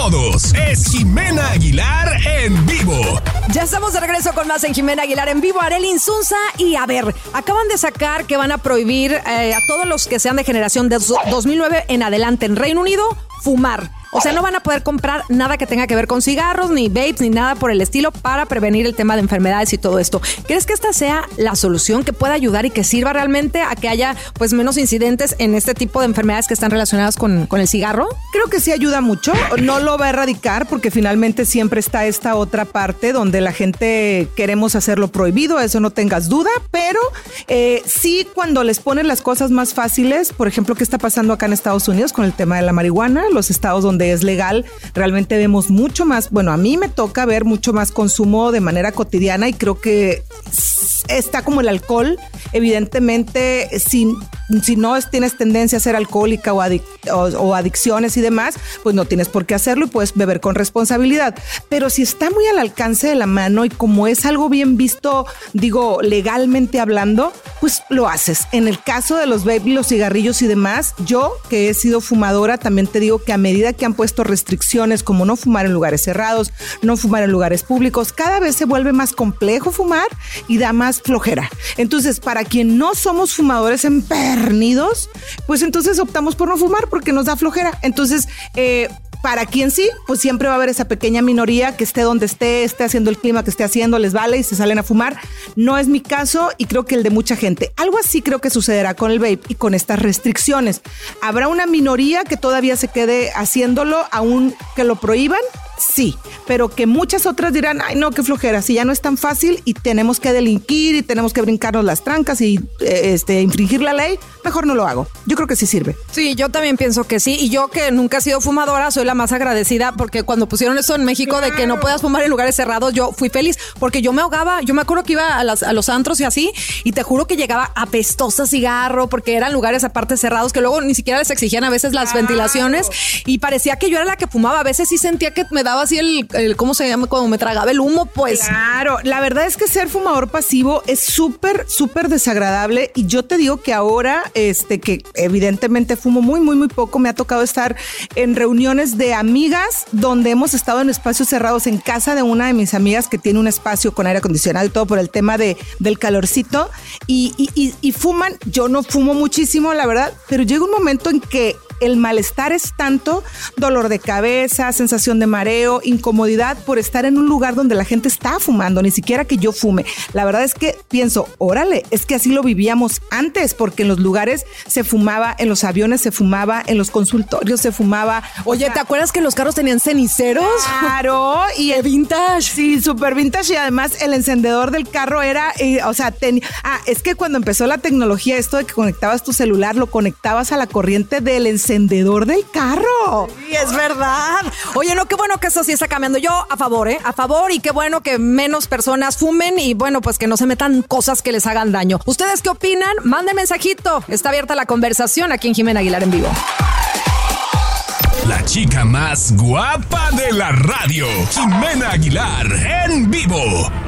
todos. Es Jimena Aguilar en vivo. Ya estamos de regreso con más en Jimena Aguilar en vivo. Arely Insunza. Y a ver, acaban de sacar que van a prohibir a todos los que sean de generación de 2009 en adelante en Reino Unido fumar. O sea, no van a poder comprar nada que tenga que ver con cigarros, ni vapes, ni nada por el estilo para prevenir el tema de enfermedades y todo esto. ¿Crees que esta sea la solución que pueda ayudar y que sirva realmente a que haya pues menos incidentes en este tipo de enfermedades que están relacionadas con el cigarro? Creo que sí ayuda mucho. No lo va a erradicar porque finalmente siempre está esta otra parte donde la gente queremos hacerlo prohibido, eso no tengas duda, pero sí cuando les ponen las cosas más fáciles, por ejemplo, ¿qué está pasando acá en Estados Unidos con el tema de la marihuana? Los estados donde es legal, realmente vemos mucho más, bueno, a mí me toca ver mucho más consumo de manera cotidiana y creo que está como el alcohol, evidentemente, si no tienes tendencia a ser alcohólica o adicciones y demás, pues no tienes por qué hacerlo y puedes beber con responsabilidad, pero si está muy al alcance de la mano y como es algo bien visto, digo, legalmente hablando, pues lo haces. En el caso de los vape y los cigarrillos y demás, yo que he sido fumadora, también te digo que a medida que han puesto restricciones como no fumar en lugares cerrados, no fumar en lugares públicos, cada vez se vuelve más complejo fumar y da más flojera. Entonces, para quien no somos fumadores empernidos, pues entonces optamos por no fumar porque nos da flojera. Entonces, para quien sí, pues siempre va a haber esa pequeña minoría que esté donde esté haciendo el clima que esté haciendo, les vale y se salen a fumar. No es mi caso y creo que el de mucha gente. Algo así creo que sucederá con el vape y con estas restricciones. Habrá una minoría que todavía se quede haciéndolo, aún que lo prohíban. Sí, pero que muchas otras dirán, ay no, qué flojera, si ya no es tan fácil y tenemos que delinquir y tenemos que brincarnos las trancas y infringir la ley, mejor no lo hago. Yo creo que sí sirve. Sí, yo también pienso que sí, y yo que nunca he sido fumadora, soy la más agradecida porque cuando pusieron eso en México, claro, de que no puedas fumar en lugares cerrados, yo fui feliz porque yo me ahogaba, yo me acuerdo que iba a los antros y así, y te juro que llegaba apestosa cigarro porque eran lugares aparte cerrados que luego ni siquiera les exigían a veces las ventilaciones y parecía que yo era la que fumaba, a veces sí sentía que me daba así el ¿cómo se llama? Cuando me tragaba el humo, pues. Claro, la verdad es que ser fumador pasivo es súper, súper desagradable y yo te digo que ahora, que evidentemente fumo muy, muy, muy poco, me ha tocado estar en reuniones de amigas donde hemos estado en espacios cerrados en casa de una de mis amigas que tiene un espacio con aire acondicionado y todo por el tema del calorcito y fuman. Yo no fumo muchísimo, la verdad, pero llega un momento en que el malestar es tanto, dolor de cabeza, sensación de mareo, incomodidad por estar en un lugar donde la gente está fumando, ni siquiera que yo fume. La verdad es que pienso, órale, es que así lo vivíamos antes, porque en los lugares se fumaba, en los aviones se fumaba, en los consultorios se fumaba. Oye, ¿te acuerdas que los carros tenían ceniceros? Claro, y el vintage. Sí, súper vintage y además el encendedor del carro era, es que cuando empezó la tecnología, esto de que conectabas tu celular, lo conectabas a la corriente del encendedor del carro. Sí, es verdad. Oye, no, qué bueno que eso sí está cambiando. Yo a favor, y qué bueno que menos personas fumen y bueno, pues que no se metan cosas que les hagan daño. ¿Ustedes qué opinan? Manden mensajito. Está abierta la conversación aquí en Jimena Aguilar en vivo. La chica más guapa de la radio, Jimena Aguilar en vivo.